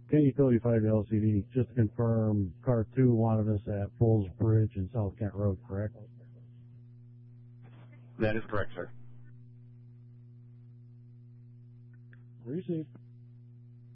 Kent Utility 5 LCD, just to confirm, car 2 wanted us at Foles Bridge and South Kent Road, correct? That is correct, sir. Received.